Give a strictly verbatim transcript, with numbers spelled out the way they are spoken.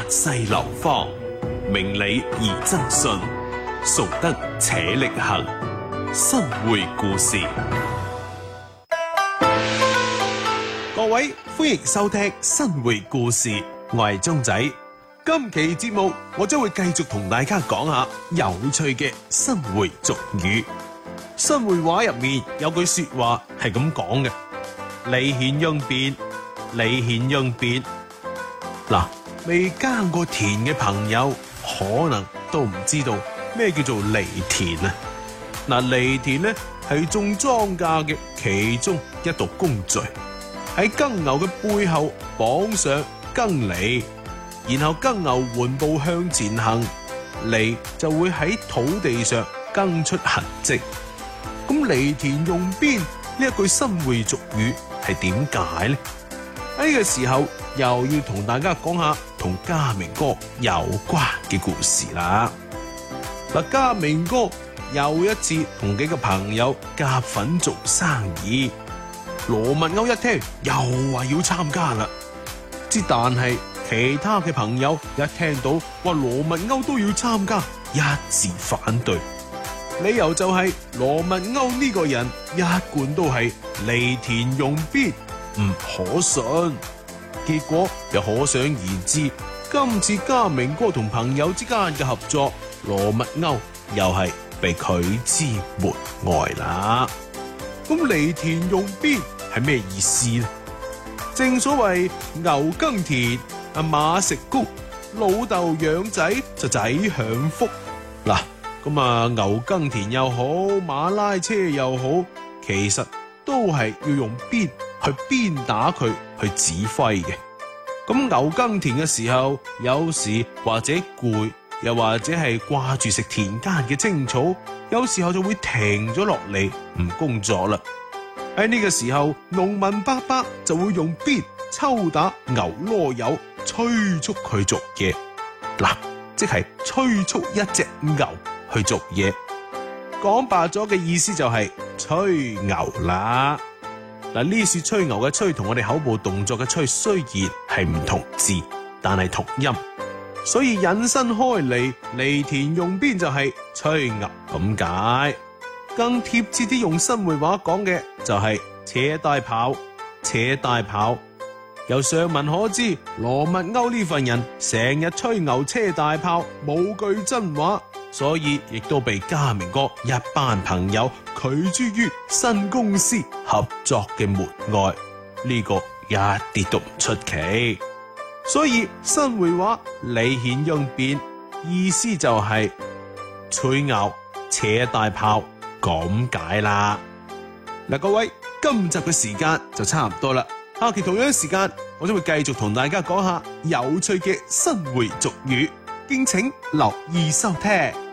世流芳，明理而爭信，崇德且力行。新會故事，各位歡迎收聽新會故事，我係鐘仔。今期節目我將會繼續同大家講下有趣嘅新會俗語。新會話入面有句說話係咁講嘅：離田用變，離田用變。嗱，未耕過田嘅朋友可能都唔知道咩叫做犁田啊。嗱，犁田呢係種莊稼嘅其中一道工序，喺耕牛嘅背後綁上耕犁，然後耕牛緩步向前行，犁就會喺土地上耕出痕跡。咁犁田用鞭呢一句新會俗語係點解呢？喺呢個時候又要同大家講下同家明哥有關嘅故事啦。嗱，家明哥又一次同幾個朋友夾份做生意，羅密歐一聽又話要參加啦。之但係其他嘅朋友一聽到話羅密歐都要參加，一致反對。理由就係羅密歐呢個人一貫都係犁田用鞭，唔可信。結果又可想而知，今次家明哥同朋友之間嘅合作，羅密歐又係被拒之門外啦。咁犁田用鞭係咩意思呢？正所謂牛耕田，阿馬食穀，老豆養仔就仔享福。嗱，咁啊牛耕田又好，馬拉車又好，其實都係要用鞭去鞭打佢，去指揮嘅。咁牛耕田嘅時候，有時或者攰，又或者係掛住食田間嘅青草，有時候就會停咗落嚟唔工作啦。喺呢個時候，農民伯伯就會用鞭抽打牛囉柚，催促佢做嘢。嗱，即係催促一隻牛去做嘢。講白咗嘅意思就係吹牛啦。嗱，呢處吹牛嘅吹同我哋口部動作嘅吹雖然係唔同字，但係同音，所以引申開嚟，犁田用鞭就係吹牛咁解。更貼切啲用新會話講嘅就係扯大炮，扯大炮。由上文可知，羅密歐呢份人成日吹牛車大炮，冇句真話，所以亦都被家明哥一班朋友拒諸於新公司合作嘅門外，呢、這個一啲都唔出奇。所以新會話犁田用鞭，意思就係吹牛扯大炮咁解啦。嗱，各位，今集嘅時間就差唔多啦，下期同樣時間我將會繼續同大家講下有趣嘅新會俗語，敬請留意收聽。